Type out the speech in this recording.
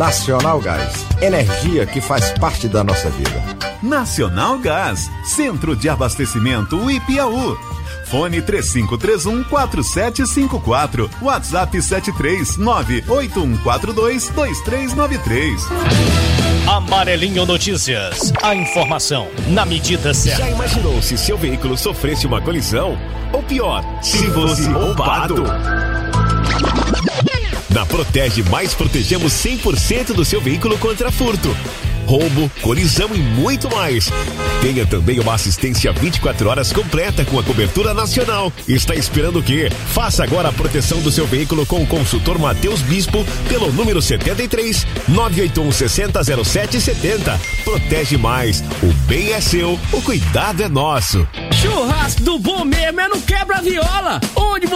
Nacional Gás, energia que faz parte da nossa vida. Nacional Gás, Centro de Abastecimento Ipiaú. Fone 3531-4754, WhatsApp 739-8142-2393. Amarelinho Notícias, a informação na medida certa. Já imaginou se seu veículo sofresse uma colisão? Ou pior, se fosse roubado? Na Protege Mais protegemos 100% do seu veículo contra furto, roubo, colisão e muito mais. Tenha também uma assistência 24 horas completa com a cobertura nacional. Está esperando o quê? Faça agora a proteção do seu veículo com o consultor Matheus Bispo pelo número 73 981 60 07 70. Protege Mais. O bem é seu, o cuidado é nosso. Churrasco do bom mesmo é no Quebra Viola, onde